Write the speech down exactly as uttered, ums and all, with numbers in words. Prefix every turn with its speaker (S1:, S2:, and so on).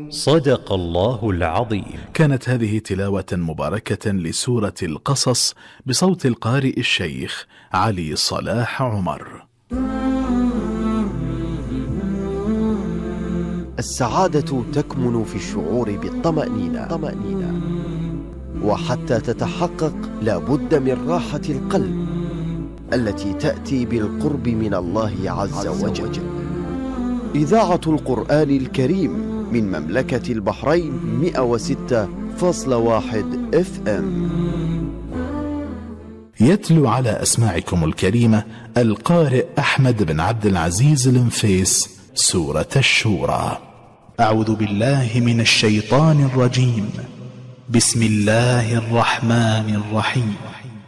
S1: صدق الله العظيم.
S2: كانت هذه تلاوة مباركة لسورة القصص بصوت القارئ الشيخ علي صلاح عمر.
S3: السعادة تكمن في الشعور بالطمأنينة طمأنينة. وحتى تتحقق لابد من راحة القلب التي تأتي بالقرب من الله عز وجل. إذاعة القرآن الكريم من مملكة البحرين مئة وستة فاصلة واحد اف ام.
S2: يتلو على أسماعكم الكريمة القارئ أحمد بن عبد العزيز النفيس سورة الشورى.
S4: أعوذ بالله من الشيطان الرجيم. بسم الله الرحمن الرحيم.